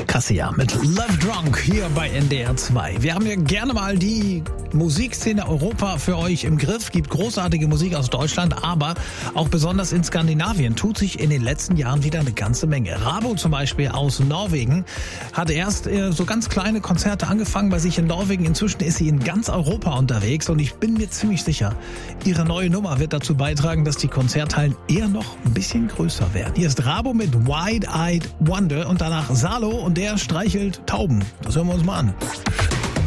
Cassia mit Love Drunk hier bei NDR 2. Wir haben ja gerne mal die Musikszene Europa für euch im Griff. Gibt großartige Musik aus Deutschland, aber auch besonders in Skandinavien tut sich in den letzten Jahren wieder eine ganze Menge. Rabo zum Beispiel aus Norwegen hat erst so ganz kleine Konzerte angefangen bei sich in Norwegen. Inzwischen ist sie in ganz Europa unterwegs und ich bin mir ziemlich sicher, ihre neue Nummer wird dazu beitragen, dass die Konzerthallen eher noch ein bisschen größer werden. Hier ist Rabo mit Wide-Eyed Wonder und danach Salo und der streichelt Tauben. Das hören wir uns mal an.